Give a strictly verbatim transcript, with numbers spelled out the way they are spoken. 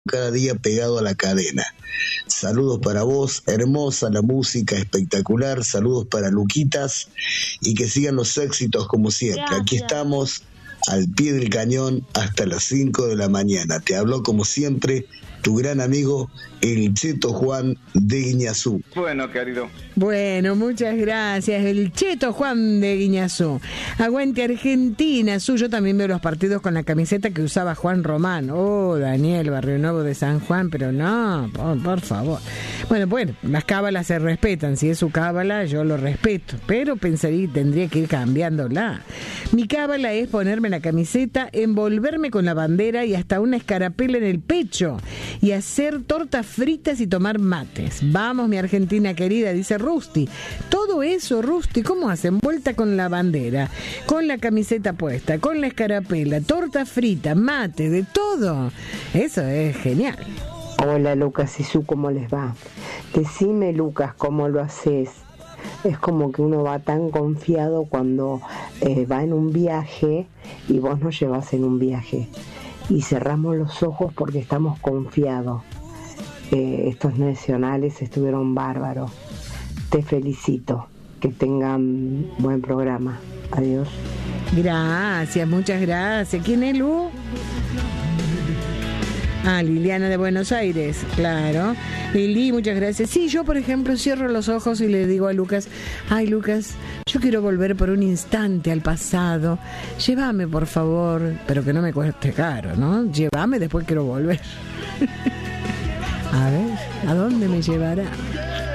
cada día pegado a la cadena. Saludos para vos, hermosa la música, espectacular. Saludos para Luquitas y que sigan los éxitos como siempre. Gracias. Aquí estamos al pie del cañón hasta las cinco de la mañana. Te habló como siempre tu gran amigo el Cheto Juan de Guiñazú. Bueno, querido. Bueno, muchas gracias. El Cheto Juan de Guiñazú. Aguante Argentina. Su, yo también veo los partidos con la camiseta que usaba Juan Román. Oh, Daniel, Barrio Nuevo de San Juan, pero no, por, por favor. Bueno, bueno, las cábalas se respetan. Si es su cábala, yo lo respeto. Pero pensaría, tendría que ir cambiándola. Mi cábala es ponerme la camiseta, envolverme con la bandera y hasta una escarapela en el pecho. Y hacer tortas fritas y tomar mates. Vamos, mi Argentina querida, dice Rusty. Todo eso, Rusty, ¿cómo hacen? Vuelta con la bandera, con la camiseta puesta, con la escarapela, torta frita, mate, de todo. Eso es genial. Hola, Lucas y Su, ¿cómo les va? Decime, Lucas, ¿cómo lo haces? Es como que uno va tan confiado cuando eh, va en un viaje y vos no llevas en un viaje. Y cerramos los ojos porque estamos confiados. Eh, estos nacionales estuvieron bárbaros. Te felicito. Que tengan buen programa. Adiós. Gracias, muchas gracias. ¿Quién es Lu? Ah, Liliana de Buenos Aires, claro. Lili, muchas gracias. Sí, yo por ejemplo cierro los ojos y le digo a Lucas, ay Lucas, yo quiero volver por un instante al pasado. Llévame por favor, pero que no me cueste caro, ¿no? Llévame, después quiero volver. A ver, ¿a dónde me llevará?